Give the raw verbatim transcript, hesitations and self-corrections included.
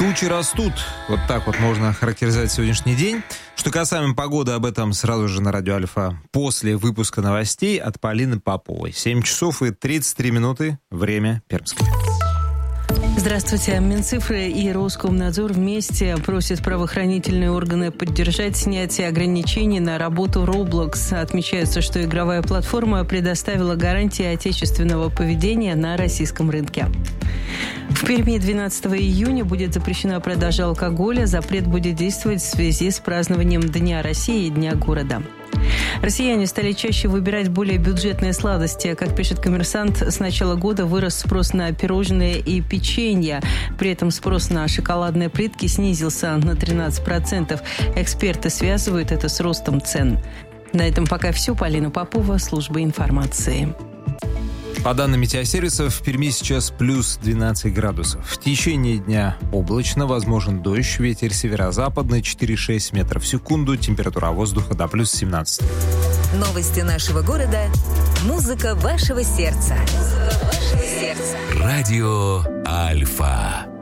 Тучи растут. Вот так вот можно характеризовать сегодняшний день. Что касаемо погоды, об этом сразу же на Радио Альфа после выпуска новостей от Полины Поповой. семь часов и тридцать три минуты. Время Пермское. Здравствуйте. Минцифры и Роскомнадзор вместе просят правоохранительные органы поддержать снятие ограничений на работу Roblox. Отмечается, что игровая платформа предоставила гарантии отечественного поведения на российском рынке. В Перми двенадцатого июня будет запрещена продажа алкоголя. Запрет будет действовать в связи с празднованием Дня России и Дня города. Россияне стали чаще выбирать более бюджетные сладости. Как пишет «Коммерсант», с начала года вырос спрос на пирожные и печенье. При этом спрос на шоколадные плитки снизился на тринадцать процентов. Эксперты связывают это с ростом цен. На этом пока все. Полина Попова, служба информации. По данным метеосервисов, в Перми сейчас плюс двенадцать градусов. В течение дня облачно, возможен дождь, ветер северо-западный четыре-шесть метров в секунду, температура воздуха до плюс семнадцать. Новости нашего города, музыка вашего сердца. Музыка вашего сердца. Радио Альфа.